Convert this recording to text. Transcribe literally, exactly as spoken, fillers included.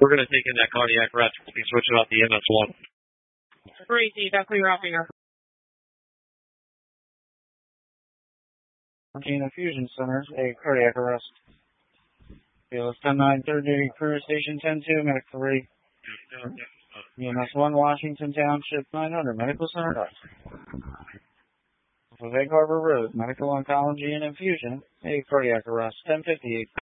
We're going to take in that cardiac arrest. We'll be switching off the M S one. three Z, that's clear out here. Argentina Fusion Center, a cardiac arrest. Fearless ten nine, third duty, crew station ten two, medic three. E M S one, Washington Township nine hundred, medical center north. Egg Harbor Road, medical oncology and infusion, a cardiac arrest, ten fifty-eight.